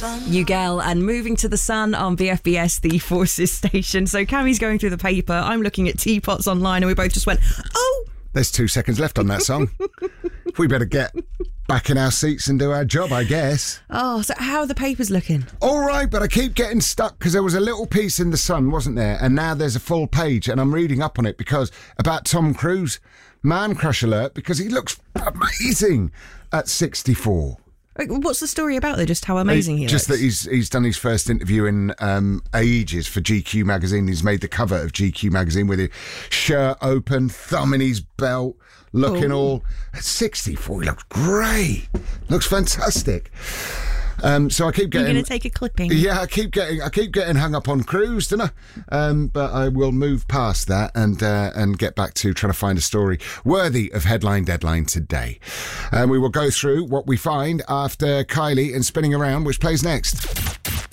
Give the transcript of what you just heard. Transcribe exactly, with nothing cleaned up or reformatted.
Ugel and Moving to the Sun on B F B S, the Forces station. So Cammie's going through the paper, I'm looking at teapots online, and we both just went, oh! There's two seconds left on that song. We better get back in our seats and do our job, I guess. Oh, so how are the papers looking? All right, but I keep getting stuck because there was a little piece in The Sun, wasn't there? And now there's a full page, and I'm reading up on it because about Tom Cruise. Man crush alert, because he looks amazing at sixty-four. What's the story about, though? Just how amazing he Just looks? that he's he's done his first interview in um, ages for G Q magazine. He's made the cover of G Q magazine with his shirt open, thumb in his belt, looking Oh. all... At sixty-four, he looks great. Looks fantastic. Um, so I keep getting... You're going to take a clipping. Yeah, I keep getting I keep getting hung up on Cruise, don't I? Um, but I will move past that and uh, and get back to trying to find a story worthy of Headline Deadline today. And we will go through what we find after Kylie and Spinning Around, which plays next.